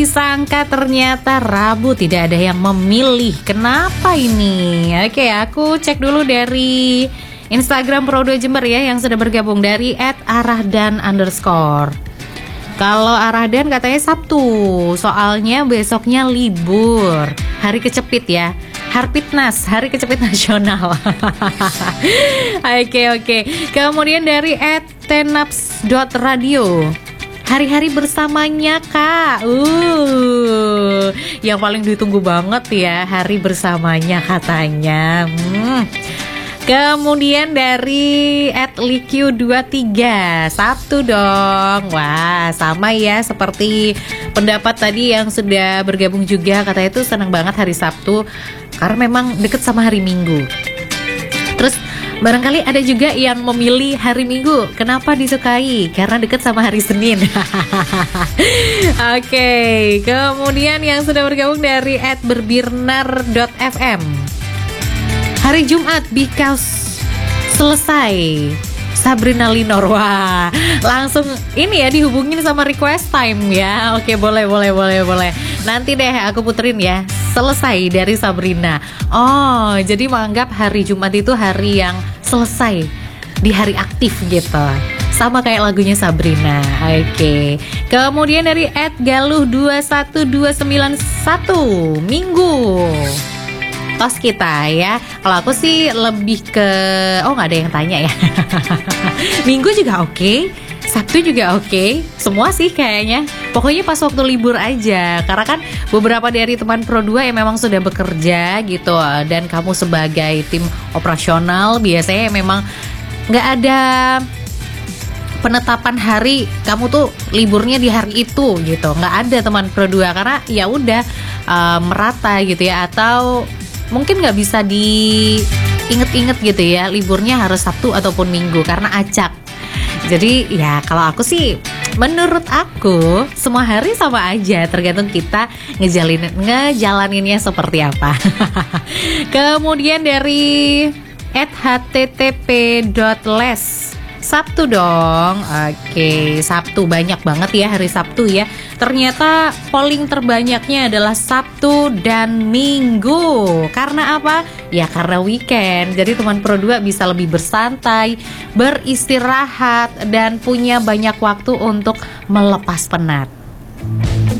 disangka ternyata Rabu tidak ada yang memilih. Kenapa ini? Oke, aku cek dulu dari Instagram Pro2 Jember ya, yang sudah bergabung dari @arahdan_. Kalau Arahdan katanya Sabtu, soalnya besoknya libur, hari kecepit ya. Harpitnas, hari kecepit nasional. Oke. Kemudian dari @tenaps.radio, hari-hari bersamanya Kak. Yang paling ditunggu banget ya, hari bersamanya katanya. Kemudian dari @liq23, Sabtu dong. Wah, sama ya seperti pendapat tadi yang sudah bergabung juga, katanya itu senang banget hari Sabtu karena memang deket sama hari Minggu. Terus barangkali ada juga yang memilih hari Minggu. Kenapa disukai? Karena deket sama hari Senin. Oke, kemudian yang sudah bergabung dari @berbirnar.fm, hari Jumat because selesai. Sabrina Linor. Wah, langsung ini ya dihubungin sama request time ya. Oke, boleh. Nanti deh aku puterin ya. Selesai dari Sabrina. Oh, jadi menganggap hari Jumat itu hari yang selesai, di hari aktif gitu. Sama kayak lagunya Sabrina. Oke. Kemudian dari @galuh21291, Minggu. Tos kita ya. Kalau aku sih lebih ke nggak ada yang tanya ya. Minggu juga oke, Sabtu juga oke, semua sih kayaknya. Pokoknya pas waktu libur aja. Karena kan beberapa dari teman Pro2 yang memang sudah bekerja gitu, dan kamu sebagai tim operasional biasanya memang nggak ada penetapan hari kamu tuh liburnya di hari itu gitu. Nggak ada teman Pro2 karena ya udah merata gitu ya, atau mungkin nggak bisa diinget-inget gitu ya, liburnya harus Sabtu ataupun Minggu karena acak. Jadi ya kalau aku sih, menurut aku semua hari sama aja, tergantung kita ngejalaninnya seperti apa. Kemudian dari @http.les, Sabtu dong. Oke, Sabtu banyak banget ya hari Sabtu ya. Ternyata polling terbanyaknya adalah Sabtu dan Minggu. Karena apa? Ya karena weekend. Jadi teman Pro2 bisa lebih bersantai, beristirahat, dan punya banyak waktu untuk melepas penat.